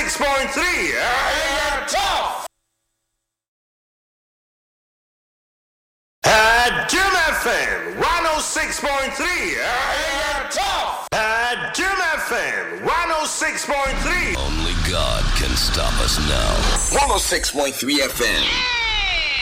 106.3 AM Tough. Jim FM 106.3 AM Tough. Jim FM 106.3. Only God can stop us now. 106.3 FM.